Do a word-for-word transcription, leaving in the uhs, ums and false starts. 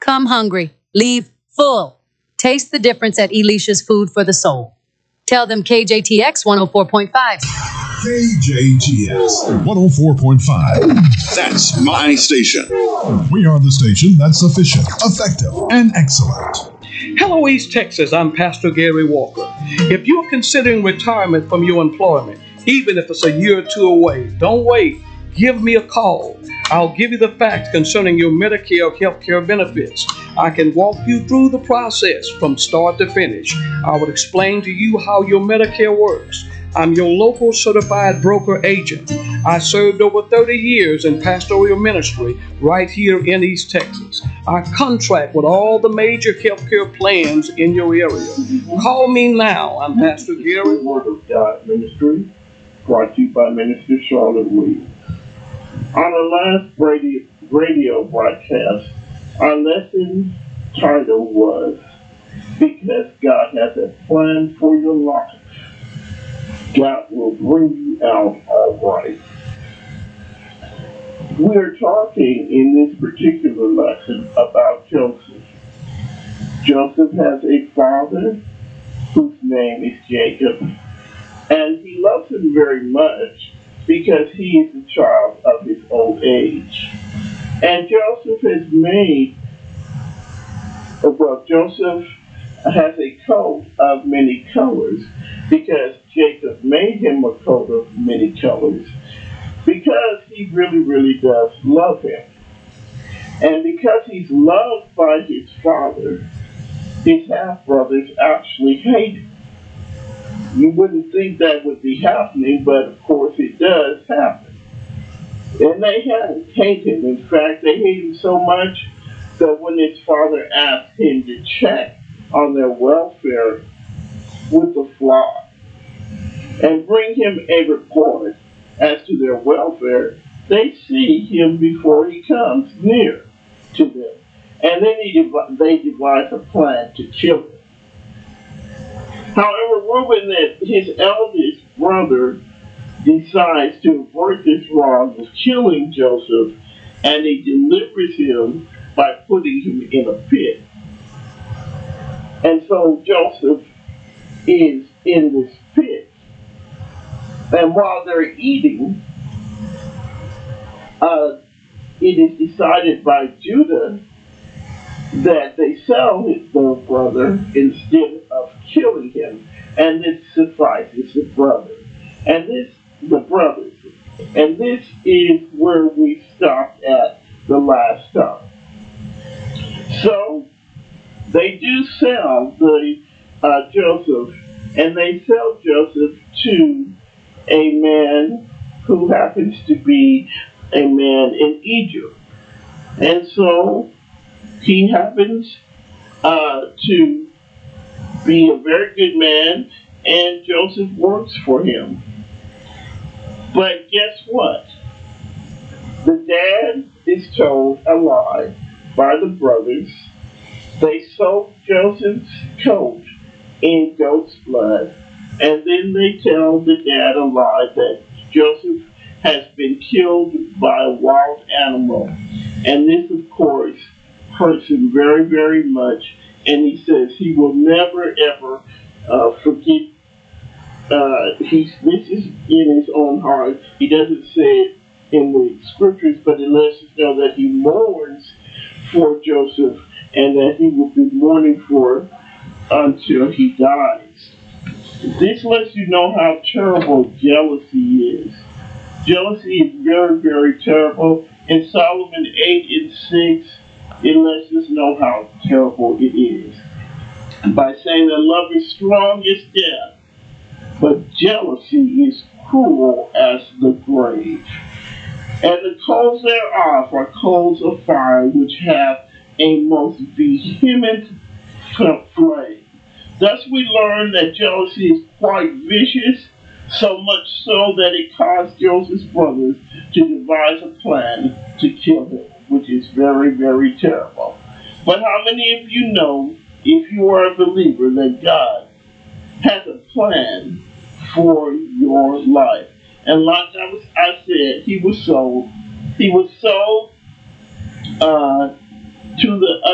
Come hungry, leave full. Taste the difference at Alicia's Food for the Soul. Tell them K J T X one oh four point five. K J T X one oh four point five. That's my station. We are the station that's efficient, effective, and excellent. Hello, East Texas. I'm Pastor Gary Walker. If you're considering retirement from your employment, even if it's a year or two away, don't wait. Give me a call. I'll give you the facts concerning your Medicare health care benefits. I can walk you through the process from start to finish. I will explain to you how your Medicare works. I'm your local certified broker agent. I served over thirty years in pastoral ministry right here in East Texas. I contract with all the major healthcare plans in your area. Call me now. I'm Pastor Gary. Word of God Ministry, brought to you by Minister Charlotte Williams. On our last radio, radio broadcast, our lesson title was Because God Has a Plan for Your Life, God will bring you out all right. We are talking in this particular lesson about Joseph. Joseph has a father whose name is Jacob, and he loves him very much because he is a child of his old age. And Joseph has made, well, Joseph has a coat of many colors because Jacob made him a coat of many colors because he really, really does love him. And because he's loved by his father, his half-brothers actually hate him. You wouldn't think that would be happening, but of course it does happen. And they hate him. In fact, they hate him so much that when his father asked him to check on their welfare with the flock and bring him a report as to their welfare, they see him before he comes near to them. And then he, they devise a plan to kill him. However, Reuben, his eldest brother, decides to avert this wrong of killing Joseph, and he delivers him by putting him in a pit. And so Joseph is in this pit. And while they're eating, uh, it is decided by Judah that they sell his their brother instead of killing him, and this suffices the brother, and this the brothers, and this is where we stopped at the last time. So they do sell the uh, Joseph, and they sell Joseph to a man who happens to be a man in Egypt, and so he happens uh, to be a very good man, and Joseph works for him. But guess what? The dad is told a lie by the brothers. They soak Joseph's coat in goat's blood, and then they tell the dad a lie that Joseph has been killed by a wild animal. And this, of course, hurts him very, very much, and he says he will never, ever uh, forget. Uh, he's, this is in his own heart. He doesn't say it in the scriptures, but it lets us know that he mourns for Joseph and that he will be mourning for until he dies. This lets you know how terrible jealousy is. Jealousy is very, very terrible. In Solomon eight and six, it lets us know how terrible it is. By saying that love is strong as death, but jealousy is cruel as the grave. And the coals thereof are coals of fire, which have a most vehement flame. Thus we learn that jealousy is quite vicious, so much so that it caused Joseph's brothers to devise a plan to kill him, which is very, very terrible. But how many of you know, if you are a believer, that God has a plan for your life? And like I, was, I said, he was sold. He was sold uh, to the